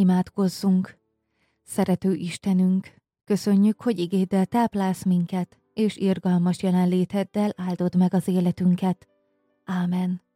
Imádkozzunk! Szerető Istenünk, köszönjük, hogy igéddel táplálsz minket, és irgalmas jelenléteddel áldod meg az életünket. Ámen.